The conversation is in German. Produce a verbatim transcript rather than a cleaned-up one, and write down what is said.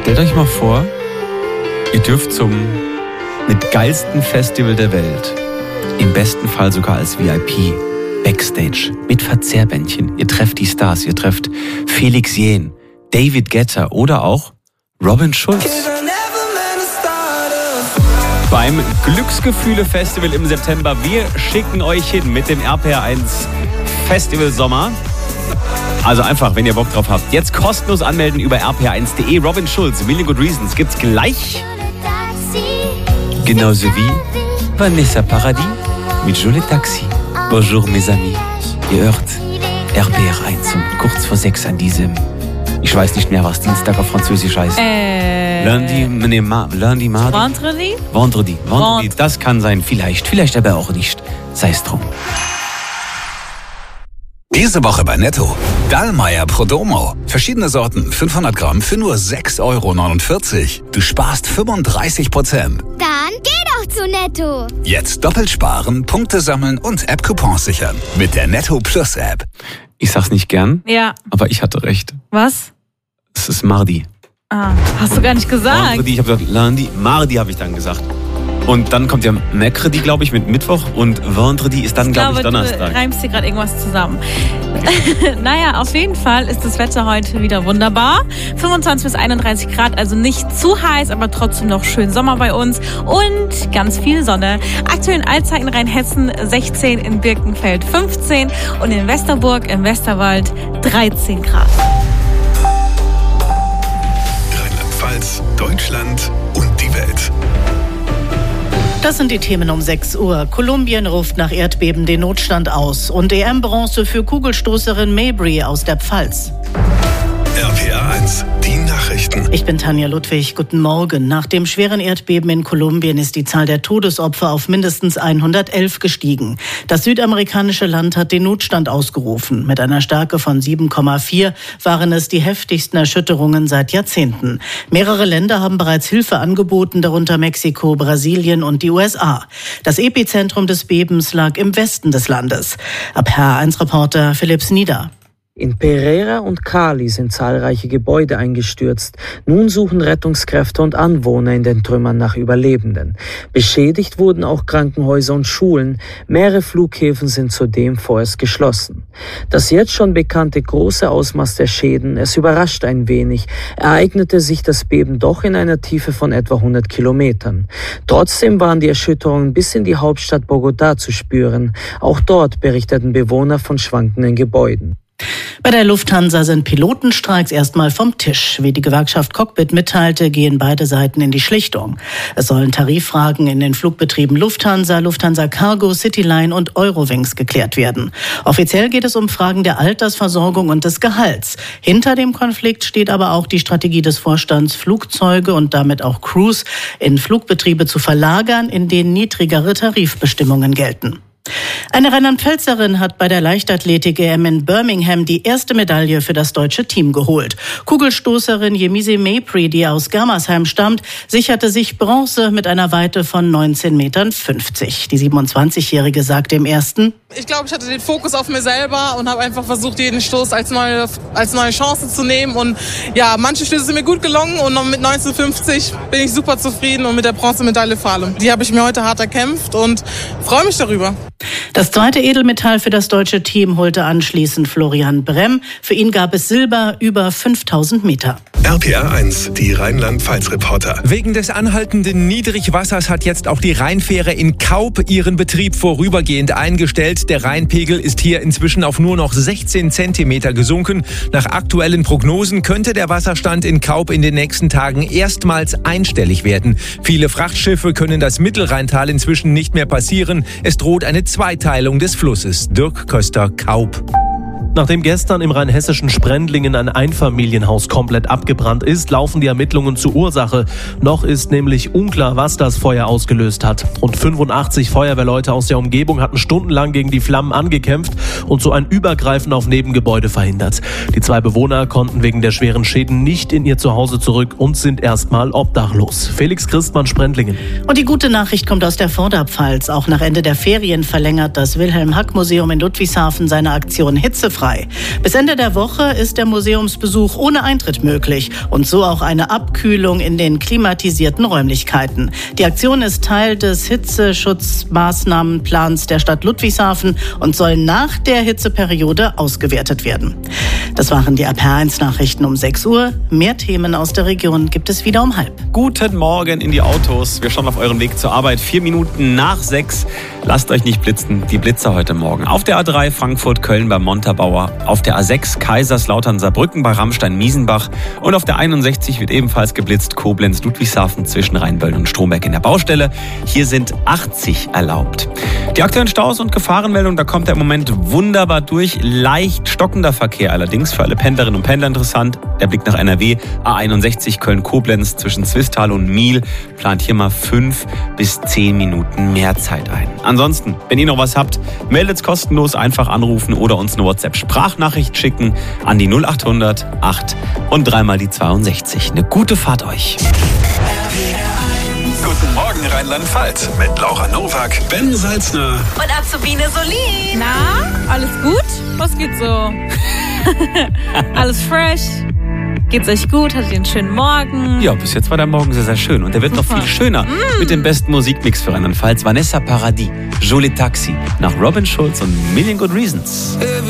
Stellt euch mal vor, ihr dürft zum mit geilsten Festival der Welt, im besten Fall sogar als V I P, Backstage, mit Verzehrbändchen. Ihr trefft die Stars, ihr trefft Felix Jähn, David Guetta oder auch Robin Schulz. Beim Glücksgefühle-Festival im September. Wir schicken euch hin mit dem R P R eins Festival Sommer. Also einfach, wenn ihr Bock drauf habt. Jetzt kostenlos anmelden über r p r eins punkt de. Robin Schulz, Million Good Reasons gibt's gleich. Genauso wie Vanessa Paradis mit Jolie Taxi. Bonjour mes amis. Ihr hört R P R eins um kurz vor sechs an diesem, ich weiß nicht mehr, was Dienstag auf Französisch heißt. Äh, Lundi, nee, ma, Lundi, Mardi? Vendredi? Vendredi. Vendredi. Das kann sein, vielleicht. Vielleicht aber auch nicht. Sei es drum. Diese Woche bei Netto. Dallmayr Prodomo. Verschiedene Sorten, fünfhundert Gramm für nur sechs Euro neunundvierzig. Du sparst fünfunddreißig Prozent. Dann geh doch zu Netto. Jetzt doppelt sparen, Punkte sammeln und App-Coupons sichern. Mit der Netto Plus App. Ich sag's nicht gern, Ja. aber ich hatte recht. Was? Es ist Mardi. Ah, hast du gar nicht gesagt. Vendredi, ich habe gesagt Lundi, Mardi habe ich dann gesagt. Und dann kommt ja Mercredi, glaube ich, mit Mittwoch. Und Vendredi ist dann, glaube ich, Donnerstag. Du reimst dir gerade irgendwas zusammen. Naja, auf jeden Fall ist das Wetter heute wieder wunderbar. fünfundzwanzig bis einunddreißig Grad, also nicht zu heiß, aber trotzdem noch schön Sommer bei uns. Und ganz viel Sonne. Aktuell in Alzey in Rheinhessen sechzehn, in Birkenfeld fünfzehn und in Westerburg im Westerwald dreizehn Grad. Rheinland-Pfalz, Deutschland und die Welt. Das sind die Themen um sechs Uhr. Kolumbien ruft nach Erdbeben den Notstand aus. Und E M-Bronze für Kugelstoßerin Mabry aus der Pfalz. R P R eins, die Nachrichten. Ich bin Tanja Ludwig. Guten Morgen. Nach dem schweren Erdbeben in Kolumbien ist die Zahl der Todesopfer auf mindestens hundertelf gestiegen. Das südamerikanische Land hat den Notstand ausgerufen. Mit einer Stärke von sieben Komma vier waren es die heftigsten Erschütterungen seit Jahrzehnten. Mehrere Länder haben bereits Hilfe angeboten, darunter Mexiko, Brasilien und die U S A. Das Epizentrum des Bebens lag im Westen des Landes. R P R eins Reporter Philipp Snieder. In Pereira und Cali sind zahlreiche Gebäude eingestürzt. Nun suchen Rettungskräfte und Anwohner in den Trümmern nach Überlebenden. Beschädigt wurden auch Krankenhäuser und Schulen. Mehrere Flughäfen sind zudem vorerst geschlossen. Das jetzt schon bekannte große Ausmaß der Schäden, es überrascht ein wenig, ereignete sich das Beben doch in einer Tiefe von etwa hundert Kilometern. Trotzdem waren die Erschütterungen bis in die Hauptstadt Bogotá zu spüren. Auch dort berichteten Bewohner von schwankenden Gebäuden. Bei der Lufthansa sind Pilotenstreiks erstmal vom Tisch. Wie die Gewerkschaft Cockpit mitteilte, gehen beide Seiten in die Schlichtung. Es sollen Tariffragen in den Flugbetrieben Lufthansa, Lufthansa Cargo, Cityline und Eurowings geklärt werden. Offiziell geht es um Fragen der Altersversorgung und des Gehalts. Hinter dem Konflikt steht aber auch die Strategie des Vorstands, Flugzeuge und damit auch Crews in Flugbetriebe zu verlagern, in denen niedrigere Tarifbestimmungen gelten. Eine Rheinland-Pfälzerin hat bei der Leichtathletik-E M in Birmingham die erste Medaille für das deutsche Team geholt. Kugelstoßerin Yemise Mabry, die aus Germersheim stammt, sicherte sich Bronze mit einer Weite von neunzehn Komma fünfzig Metern. Die siebenundzwanzigjährige sagte im ersten: Ich glaube, ich hatte den Fokus auf mir selber und habe einfach versucht, jeden Stoß als neue, als neue Chance zu nehmen. Und ja, manche Stöße sind mir gut gelungen und mit neunzehn Komma fünfzig bin ich super zufrieden und mit der Bronzemedaille vor allem. Die habe ich mir heute hart erkämpft und freue mich darüber. Das zweite Edelmetall für das deutsche Team holte anschließend Florian Bremm. Für ihn gab es Silber über fünftausend Meter. R P R eins, die Rheinland-Pfalz-Reporter. Wegen des anhaltenden Niedrigwassers hat jetzt auch die Rheinfähre in Kaup ihren Betrieb vorübergehend eingestellt. Der Rheinpegel ist hier inzwischen auf nur noch sechzehn Zentimeter gesunken. Nach aktuellen Prognosen könnte der Wasserstand in Kaup in den nächsten Tagen erstmals einstellig werden. Viele Frachtschiffe können das Mittelrheintal inzwischen nicht mehr passieren. Es droht eine Zweiteilung des Flusses. Dirk Köster, Kaup. Nachdem gestern im rheinhessischen Sprendlingen ein Einfamilienhaus komplett abgebrannt ist, laufen die Ermittlungen zur Ursache. Noch ist nämlich unklar, was das Feuer ausgelöst hat. Rund fünfundachtzig Feuerwehrleute aus der Umgebung hatten stundenlang gegen die Flammen angekämpft und so ein Übergreifen auf Nebengebäude verhindert. Die zwei Bewohner konnten wegen der schweren Schäden nicht in ihr Zuhause zurück und sind erstmal obdachlos. Felix Christmann, Sprendlingen. Und die gute Nachricht kommt aus der Vorderpfalz. Auch nach Ende der Ferien verlängert das Wilhelm-Hack-Museum in Ludwigshafen seine Aktion Hitzefrei kostenfrei. Bis Ende der Woche ist der Museumsbesuch ohne Eintritt möglich und so auch eine Abkühlung in den klimatisierten Räumlichkeiten. Die Aktion ist Teil des Hitzeschutzmaßnahmenplans der Stadt Ludwigshafen und soll nach der Hitzeperiode ausgewertet werden. Das waren die R P R eins Nachrichten um sechs Uhr. Mehr Themen aus der Region gibt es wieder um halb. Guten Morgen in die Autos. Wir schauen auf euren Weg zur Arbeit. Vier Minuten nach sechs. Lasst euch nicht blitzen. Die Blitzer heute Morgen. Auf der A drei Frankfurt-Köln bei Montabaur. Auf der A sechs Kaiserslautern-Saarbrücken bei Rammstein-Miesenbach. Und auf der einundsechzig wird ebenfalls geblitzt Koblenz-Ludwigshafen zwischen Rheinböllen und Stromberg in der Baustelle. Hier sind achtzig erlaubt. Die aktuellen Staus und Gefahrenmeldungen, da kommt er im Moment wunderbar durch. Leicht stockender Verkehr allerdings für alle Pendlerinnen und Pendler interessant. Der Blick nach N R W. A einundsechzig Köln-Koblenz zwischen Zwistal und Miel plant hier mal fünf bis zehn Minuten mehr Zeit ein. Ansonsten, wenn ihr noch was habt, meldet's kostenlos, einfach anrufen oder uns eine WhatsApp-Sprachnachricht schicken an die null achthundert acht und dreimal die zweiundsechzig. Eine gute Fahrt euch. Guten Morgen Rheinland-Pfalz mit Laura Nowak, Ben Salzner Und Azubine Solin. Na, alles gut? Was geht so? Alles fresh? Geht's euch gut? Hattet ihr einen schönen Morgen? Ja, bis jetzt war der Morgen sehr, sehr schön. Und der wird Super. noch viel schöner mm. mit dem besten Musikmix für Rheinland-Pfalz. Vanessa Paradis, Jolie Taxi, nach Robin Schulz und Million Good Reasons.